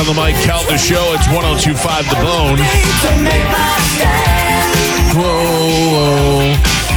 On the Mike Calta Show, it's 102.5 The Bone. Whoa.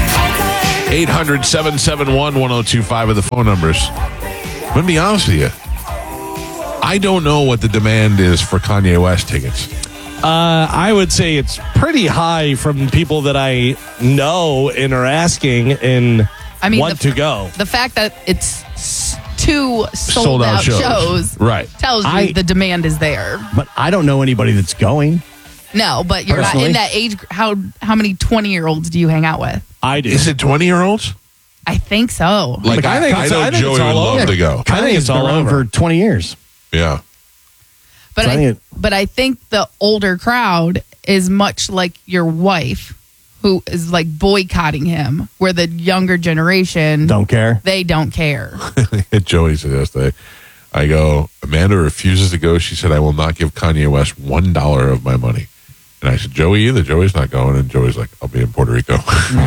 800-771-1025 are the phone numbers. Let me be honest with you. I don't know what the demand is for Kanye West tickets. I would say it's pretty high from people that I know and are asking and want to go. The fact that it's two sold out shows right. tells you the demand is there. But I don't know anybody that's going. No, but you're not in that age. How many 20-year-olds do you hang out with? I do. Is it 20-year-olds? I think so. Like I know Joey would love to go. I think it's been around for 20 years. Yeah. But I think the older crowd is much like your wife, who is like boycotting him, where the younger generation don't care. They don't care. Joey said yesterday, I go, Amanda refuses to go. She said, I will not give Kanye West $1 of my money. And I said, Joey either. Joey's not going. And Joey's like, I'll be in Puerto Rico.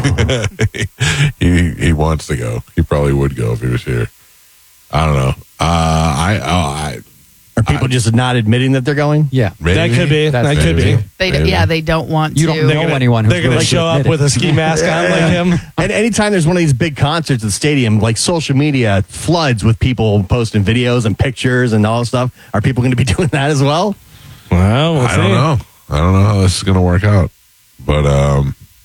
he wants to go. He probably would go if he was here. I don't know. Are people just not admitting that they're going? Yeah. Maybe. That could be. They don't want to. You don't know anyone who's They're going to show up with a ski mask on like him. And anytime there's one of these big concerts at the stadium, like social media floods with people posting videos and pictures and all that stuff. Are people going to be doing that as well? Well, we'll see. I don't know. I don't know how this is going to work out. But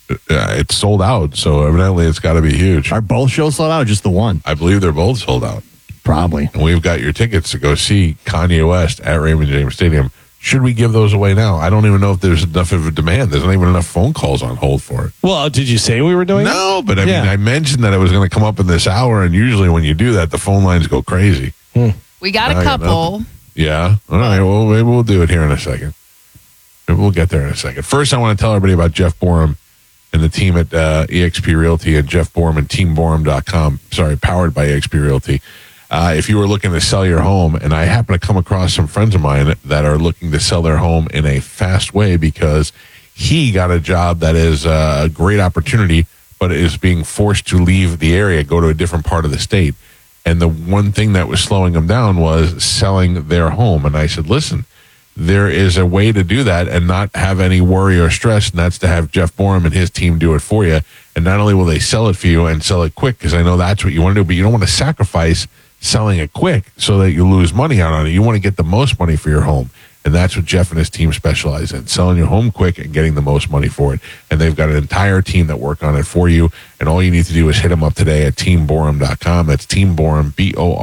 it's sold out, so evidently it's got to be huge. Are both shows sold out or just the one? I believe they're both sold out. Probably. And we've got your tickets to go see Kanye West at Raymond James Stadium. Should we give those away now? I don't even know if there's enough of a demand. There's not even enough phone calls on hold for it. Well, did you say we were doing No, but I mean, I mentioned that it was going to come up in this hour, and usually when you do that, the phone lines go crazy. We got a couple. Yeah. All right. Well, maybe we'll do it here in a second. Maybe we'll get there in a second. First, I want to tell everybody about Jeff Borum and the team at eXp Realty and Jeff Borum and TeamBorum.com. Sorry, powered by eXp Realty. If you were looking to sell your home, and I happen to come across some friends of mine that are looking to sell their home in a fast way because he got a job that is a great opportunity, but is being forced to leave the area, go to a different part of the state. And the one thing that was slowing him down was selling their home. And I said, listen, there is a way to do that and not have any worry or stress, and that's to have Jeff Borum and his team do it for you. And not only will they sell it for you and sell it quick, because I know that's what you want to do, but you don't want to sacrifice selling it quick so that you lose money out on it. You want to get the most money for your home. And that's what Jeff and his team specialize in, selling your home quick and getting the most money for it. And they've got an entire team that work on it for you. And all you need to do is hit them up today at TeamBorum.com. That's TeamBorum,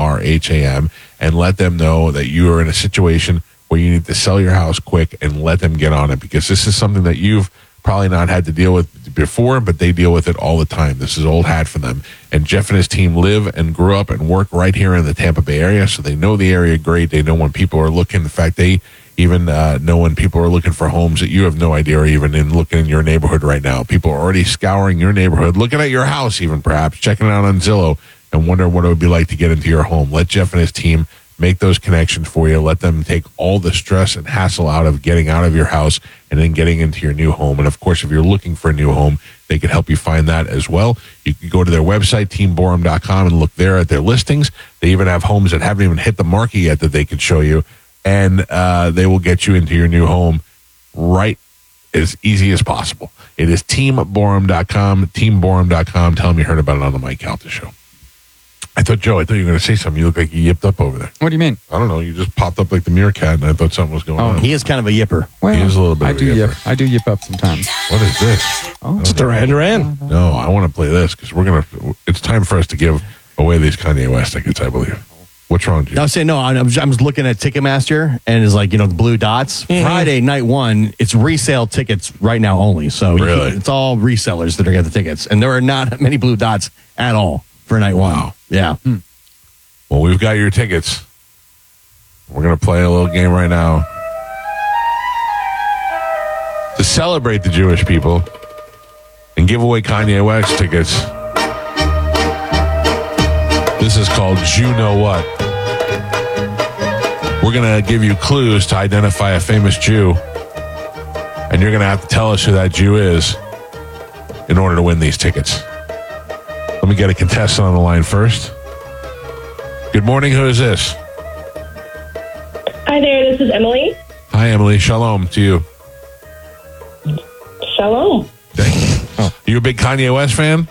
BORHAM, and let them know that you are in a situation where you need to sell your house quick and let them get on it, because this is something that you've probably not had to deal with before, but they deal with it all the time. This is old hat for them. And Jeff and his team live and grew up and work right here in the Tampa Bay area, so they know the area great. They know when people are looking. In fact, they even know when people are looking for homes that you have no idea are even looking in your neighborhood right now. People are already scouring your neighborhood, looking at your house even perhaps, checking it out on Zillow and wondering what it would be like to get into your home. Let Jeff and his team make those connections for you. Let them take all the stress and hassle out of getting out of your house and then getting into your new home. And of course, if you're looking for a new home, they can help you find that as well. You can go to their website, TeamBorum.com, and look there at their listings. They even have homes that haven't even hit the market yet that they can show you. And they will get you into your new home right as easy as possible. It is TeamBorum.com, TeamBorum.com. Tell them you heard about it on the Mike Calta Show. I thought you were going to say something. You look like you yipped up over there. What do you mean? I don't know. You just popped up like the meerkat, and I thought something was going on. He is kind of a yipper. Well, he is a little bit I of a do yipper. yip. I do yip up sometimes. What is this? Oh, It's Duran Duran. No, I want to play this because it's time for us to give away these Kanye West tickets, I believe. What's wrong, Jim? I was saying, no, I was looking at Ticketmaster, and it's like, the blue dots. Mm-hmm. Friday, night one, it's resale tickets right now only. So Really? it's all resellers that are getting the tickets. And there are not many blue dots at all for night one. Wow. Yeah. Well, we've got your tickets. We're going to play a little game right now to celebrate the Jewish people and give away Kanye West tickets. This is called You Know What. We're going to give you clues to identify a famous Jew, and you're going to have to tell us who that Jew is in order to win these tickets. Let me get a contestant on the line first. Good morning. Who is this? Hi there, this is Emily. Hi, Emily. Shalom to you. Shalom. Are you a big Kanye West fan?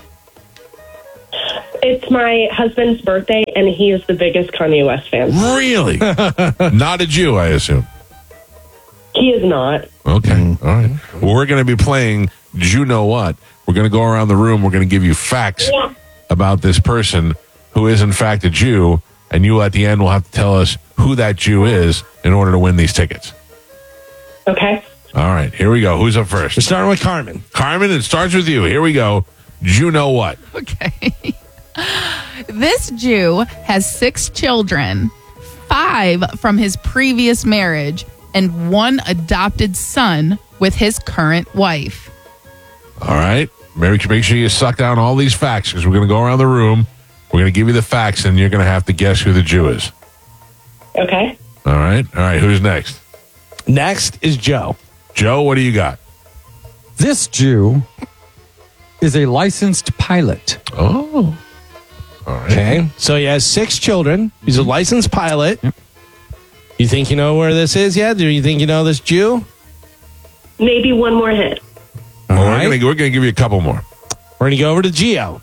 It's my husband's birthday, and he is the biggest Kanye West fan. Really? Not a Jew, I assume. He is not. Okay. All right. Well, we're going to be playing You Know What. We're going to go around the room. We're going to give you facts about this person who is, in fact, a Jew. And you, at the end, will have to tell us who that Jew is in order to win these tickets. Okay. All right. Here we go. Who's up first? We're starting with Carmen. Carmen, it starts with you. Here we go. You know what? Okay. This Jew has 6 children, 5 from his previous marriage, and 1 adopted son with his current wife. All right. Make sure you suck down all these facts because we're going to go around the room. We're going to give you the facts, and you're going to have to guess who the Jew is. Okay. All right. All right. Who's next? Next is Joe. Joe, what do you got? This Jew is a licensed pilot. Oh. All right. Okay. So he has 6 children. He's a licensed pilot. Yep. You think you know where this is yet? Do you think you know this Jew? Maybe one more hit. All Well, right. we're going to give you a couple more. We're going to go over to Gio.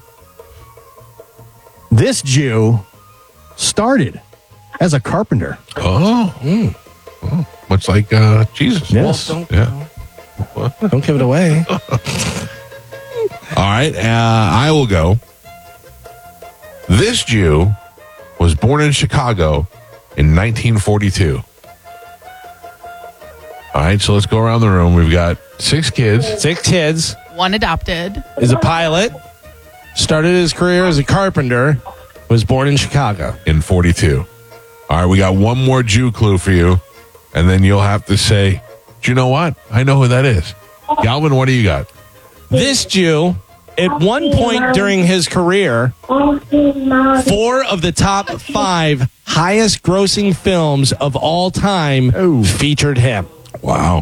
This Jew started as a carpenter. Oh. Oh. Much like Jesus. Yes. Yeah. Don't give it away. All right. I will go. This Jew was born in Chicago in 1942. All right. So let's go around the room. We've got 6 kids. 6 kids. 1 adopted. Is a pilot. Started his career as a carpenter. Was born in Chicago. In 42. All right. We got one more Jew clue for you. And then you'll have to say, do you know what? I know who that is. Galvin, what do you got? This Jew, at one point during his career, 4 of the top 5 highest grossing films of all time featured him. Wow.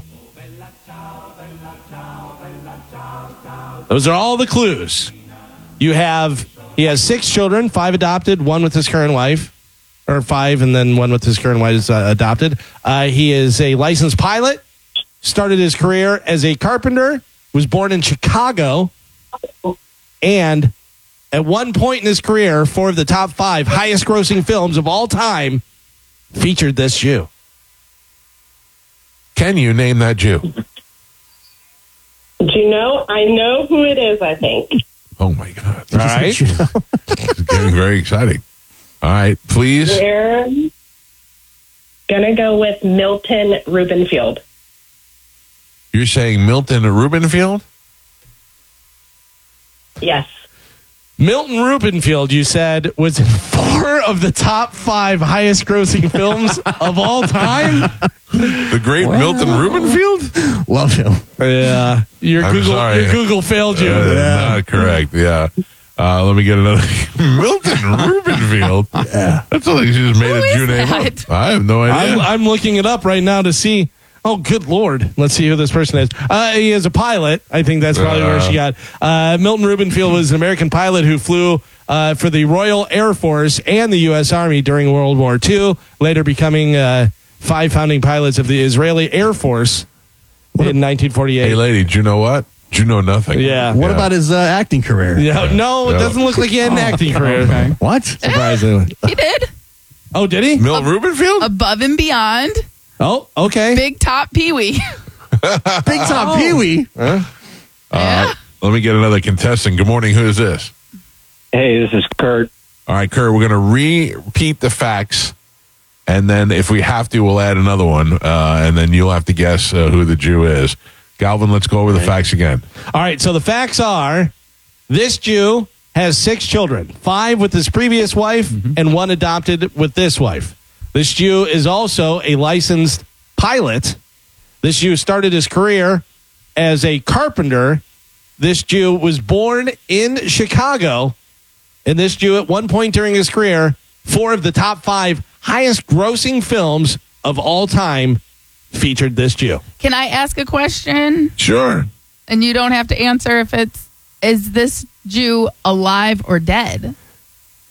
Those are all the clues. He has 6 children, 5 adopted, 1 with his current wife. Or 5 and then 1 with his current wife is adopted. He is a licensed pilot. Started his career as a carpenter. Was born in Chicago. And at one point in his career, 4 of the top 5 highest grossing films of all time featured this Jew. Can you name that Jew? Do you know? I know who it is, I think. Oh, my God. All right. It's getting very exciting. All right, please. We're going to go with Milton Rubenfield. You're saying Milton Rubenfield? Yes. Milton Rubenfield, you said, was in 4 of the top 5 highest grossing films of all time? The great Milton Rubenfield? Love him. Yeah. Your sorry. Google failed you. Not correct, yeah. Let me get another. Milton Rubenfield? Yeah. That's like she just made Who a Jew is name that? up. I have no idea. I'm looking it up right now to see. Oh, good Lord. Let's see who this person is. He is a pilot. I think that's probably where she got. Milton Rubenfield was an American pilot who flew for the Royal Air Force and the U.S. Army during World War II, later becoming 5 founding pilots of the Israeli Air Force in 1948. Hey, lady, do you know what? Do you know nothing? Yeah. What about his acting career? Yeah, no, it doesn't look like he had an acting career. Okay. What? Surprisingly. He did. Oh, did he? Milton Rubenfield? Above and Beyond. Oh, okay. Big Top Pee-wee. Big Top Pee-wee. Yeah. Let me get another contestant. Good morning. Who is this? Hey, this is Kurt. All right, Kurt, we're going to repeat the facts. And then if we have to, we'll add another one. And then you'll have to guess who the Jew is. Galvin, let's go over the facts again. All right, so the facts are this Jew has 6 children, 5 with his previous wife and 1 adopted with this wife. This Jew is also a licensed pilot. This Jew started his career as a carpenter. This Jew was born in Chicago. And this Jew, at one point during his career, 4 of the top 5 highest grossing films of all time featured this Jew. Can I ask a question? Sure. And you don't have to answer if is this Jew alive or dead?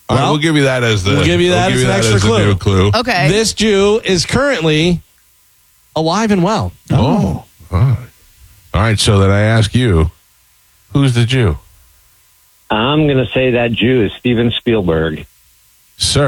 All right, Well, we'll give you that as the. we'll give you that as an extra a new clue. Okay. This Jew is currently alive and well. Oh. All right. So then I ask you, who's the Jew? I'm going to say that Jew is Steven Spielberg. Sir.